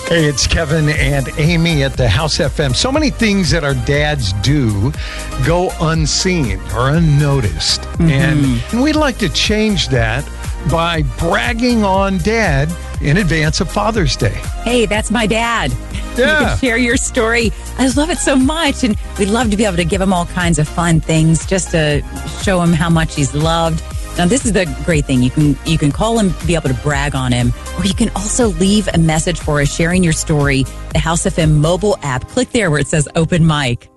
Hey, it's Kevin and Amy at the House FM. So many things that our dads do go unseen or unnoticed. And we'd like to change that by bragging on Dad in advance of Father's Day. Hey, that's my dad. Yeah. You can share your story. I love it so much. And we'd love to be able to give him all kinds of fun things just to show him how much he's loved. Now, this is the great thing. You can call him, be able to brag on him, or you can also leave a message for us sharing your story. The House FM mobile app. Click there where it says Open Mic.